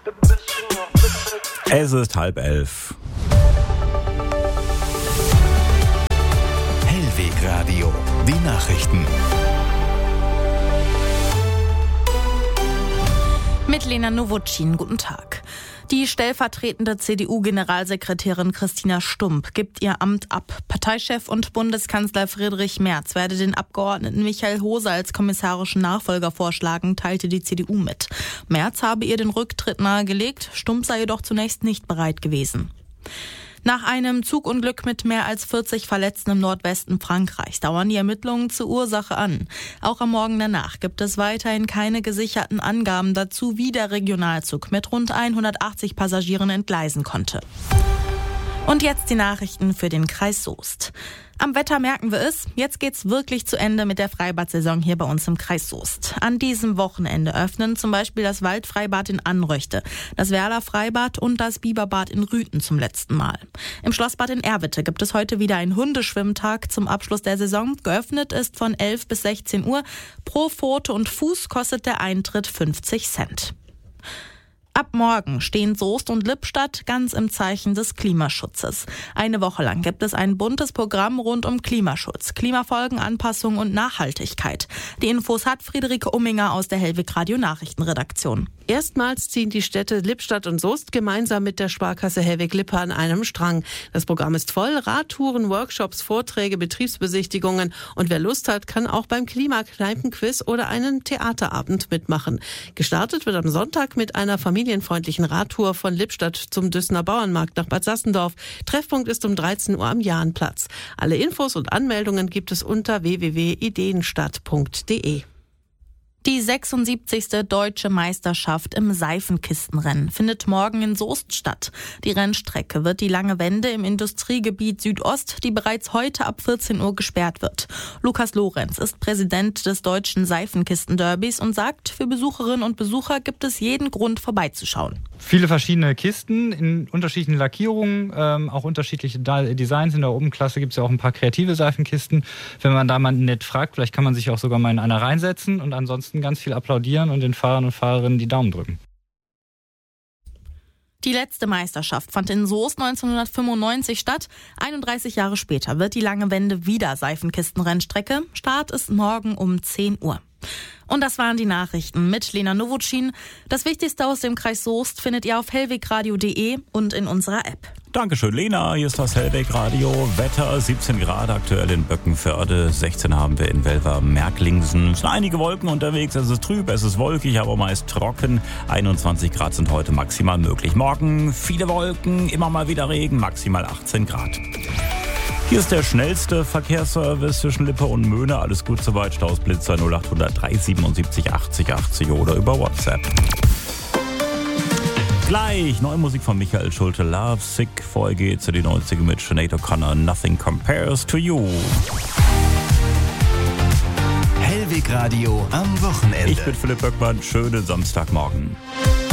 Es ist 10:30. Hellwegradio, die Nachrichten. Mit Lena Nowotschin, guten Tag. Die stellvertretende CDU-Generalsekretärin Christina Stump gibt ihr Amt ab. Parteichef und Bundeskanzler Friedrich Merz werde den Abgeordneten Michael Hose als kommissarischen Nachfolger vorschlagen, teilte die CDU mit. Merz habe ihr den Rücktritt nahegelegt, Stump sei jedoch zunächst nicht bereit gewesen. Nach einem Zugunglück mit mehr als 40 Verletzten im Nordwesten Frankreichs dauern die Ermittlungen zur Ursache an. Auch am Morgen danach gibt es weiterhin keine gesicherten Angaben dazu, wie der Regionalzug mit rund 180 Passagieren entgleisen konnte. Und jetzt die Nachrichten für den Kreis Soest. Am Wetter merken wir es, jetzt geht's wirklich zu Ende mit der Freibad-Saison hier bei uns im Kreis Soest. An diesem Wochenende öffnen zum Beispiel das Waldfreibad in Anröchte, das Werler Freibad und das Biberbad in Rüthen zum letzten Mal. Im Schlossbad in Erwitte gibt es heute wieder einen Hundeschwimmtag zum Abschluss der Saison. Geöffnet ist von 11 bis 16 Uhr. Pro Pfote und Fuß kostet der Eintritt 50 Cent. Ab morgen stehen Soest und Lippstadt ganz im Zeichen des Klimaschutzes. Eine Woche lang gibt es ein buntes Programm rund um Klimaschutz, Klimafolgenanpassung und Nachhaltigkeit. Die Infos hat Friederike Umminger aus der Hellwegradio Nachrichtenredaktion. Erstmals ziehen die Städte Lippstadt und Soest gemeinsam mit der Sparkasse Hellweg-Lippe an einem Strang. Das Programm ist voll, Radtouren, Workshops, Vorträge, Betriebsbesichtigungen und wer Lust hat, kann auch beim Klimakneipenquiz oder einen Theaterabend mitmachen. Gestartet wird am Sonntag mit einer familienfreundlichen Radtour von Lippstadt zum Düssener Bauernmarkt nach Bad Sassendorf. Treffpunkt ist um 13 Uhr am Jahnplatz. Alle Infos und Anmeldungen gibt es unter www.ideenstadt.de. Die 76. Deutsche Meisterschaft im Seifenkistenrennen findet morgen in Soest statt. Die Rennstrecke wird die lange Wende im Industriegebiet Südost, die bereits heute ab 14 Uhr gesperrt wird. Lukas Lorenz ist Präsident des Deutschen Seifenkistenderbys und sagt, für Besucherinnen und Besucher gibt es jeden Grund vorbeizuschauen. Viele verschiedene Kisten in unterschiedlichen Lackierungen, auch unterschiedliche Designs. In der Obenklasse gibt es ja auch ein paar kreative Seifenkisten. Wenn man da mal nett fragt, vielleicht kann man sich auch sogar mal in einer reinsetzen und ansonsten ganz viel applaudieren und den Fahrern und Fahrerinnen die Daumen drücken. Die letzte Meisterschaft fand in Soest 1995 statt. 31 Jahre später wird die lange Wende wieder Seifenkistenrennstrecke. Start ist morgen um 10 Uhr. Und das waren die Nachrichten mit Lena Nowotschin. Das Wichtigste aus dem Kreis Soest findet ihr auf hellwegradio.de und in unserer App. Dankeschön, Lena. Hier ist das Hellwegradio. Wetter 17 Grad aktuell in Böckenförde. 16 haben wir in Welver-Merklingsen. Es sind einige Wolken unterwegs. Es ist trüb, es ist wolkig, aber meist trocken. 21 Grad sind heute maximal möglich. Morgen viele Wolken, immer mal wieder Regen, maximal 18 Grad. Hier ist der schnellste Verkehrsservice zwischen Lippe und Möhne. Alles gut soweit. Stausblitzer 0800 377 80 80 oder über WhatsApp. Gleich neue Musik von Michael Schulte, Love Sick. Vorher geht's in die 90er mit Sinead O'Connor, Nothing Compares to You. Hellwegradio am Wochenende. Ich bin Philipp Böckmann. Schönen Samstagmorgen.